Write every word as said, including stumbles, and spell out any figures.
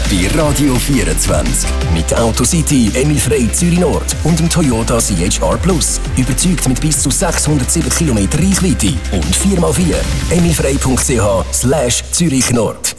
bei Radio vierundzwanzig. Mit Autocity, Emil Frey Zürich Nord und dem Toyota C H R Plus. Überzeugt mit bis zu sechshundertsieben Kilometer Reichweite und vier mal vier. emilfrey punkt c h slash Zürich Nord.